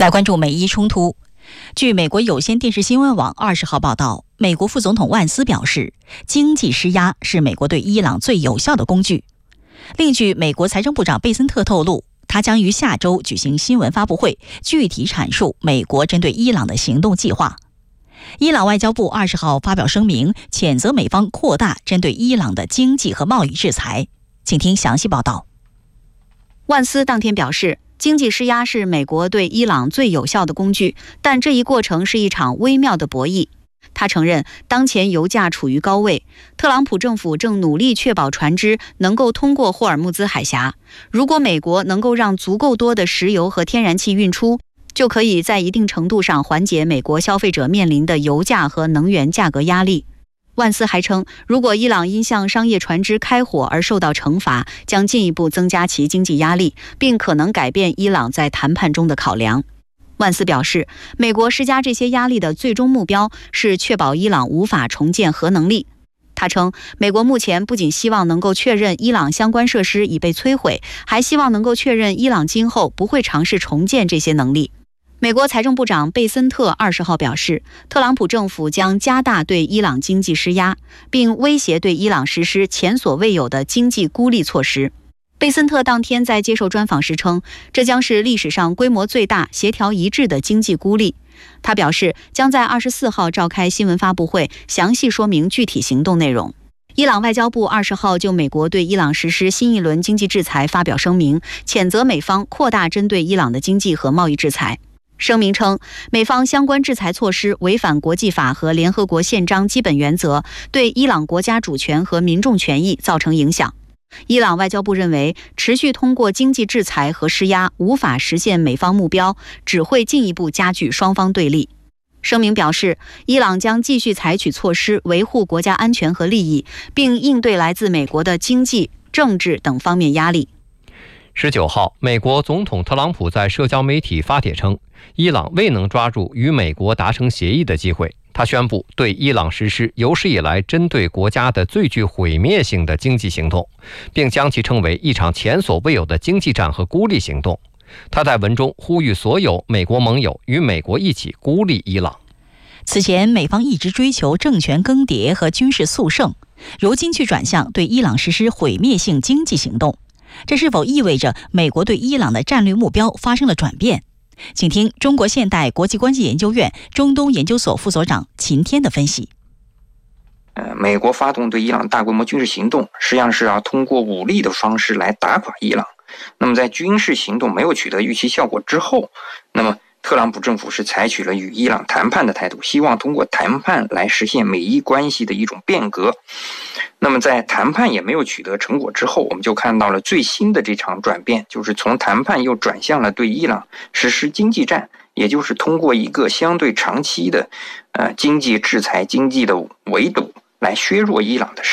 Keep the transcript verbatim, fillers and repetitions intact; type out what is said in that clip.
来关注美伊冲突。据美国有线电视新闻网二十号报道，美国副总统万斯表示，经济施压是美国对伊朗最有效的工具。另据美国财政部长贝森特透露，他将于下周举行新闻发布会，具体阐述美国针对伊朗的行动计划。伊朗外交部二十号发表声明，谴责美方扩大针对伊朗的经济和贸易制裁。请听详细报道。 万斯当天表示，经济施压是美国对伊朗最有效的工具，但这一过程是一场微妙的博弈。他承认，当前油价处于高位，特朗普政府正努力确保船只能够通过霍尔木兹海峡。如果美国能够让足够多的石油和天然气运出，就可以在一定程度上缓解美国消费者面临的油价和能源价格压力。万斯还称，如果伊朗因向商业船只开火而受到惩罚，将进一步增加其经济压力，并可能改变伊朗在谈判中的考量。万斯表示，美国施加这些压力的最终目标是确保伊朗无法重建核能力。他称，美国目前不仅希望能够确认伊朗相关设施已被摧毁，还希望能够确认伊朗今后不会尝试重建这些能力。美国财政部长贝森特二十号表示，特朗普政府将加大对伊朗经济施压，并威胁对伊朗实施前所未有的经济孤立措施。贝森特当天在接受专访时称，这将是历史上规模最大、协调一致的经济孤立。他表示，将在二十四号召开新闻发布会，详细说明具体行动内容。伊朗外交部二十号就美国对伊朗实施新一轮经济制裁发表声明，谴责美方扩大针对伊朗的经济和贸易制裁。声明称，美方相关制裁措施违反国际法和联合国宪章基本原则，对伊朗国家主权和民众权益造成影响。伊朗外交部认为，持续通过经济制裁和施压无法实现美方目标，只会进一步加剧双方对立。声明表示，伊朗将继续采取措施维护国家安全和利益，并应对来自美国的经济、政治等方面压力。 十九号，美国总统特朗普在社交媒体发帖称，伊朗未能抓住与美国达成协议的机会。他宣布对伊朗实施有史以来针对国家的最具毁灭性的经济行动，并将其称为一场前所未有的经济战和孤立行动。他在文中呼吁所有美国盟友与美国一起孤立伊朗。 此前，美方一直追求政权更迭和军事速胜，如今却转向对伊朗实施毁灭性经济行动。这是否意味着美国对伊朗的战略目标发生了转变？请听中国现代国际关系研究院中东研究所副所长秦天的分析。 呃，美国发动对伊朗大规模军事行动，实际上是要通过武力的方式来打垮伊朗。那么在军事行动没有取得预期效果之后，那么特朗普政府是采取了与伊朗谈判的态度，希望通过谈判来实现美伊关系的一种变革。那么在谈判也没有取得成果之后，我们就看到了最新的这场转变，就是从谈判又转向了对伊朗实施经济战，也就是通过一个相对长期的呃经济制裁、经济的围堵来削弱伊朗的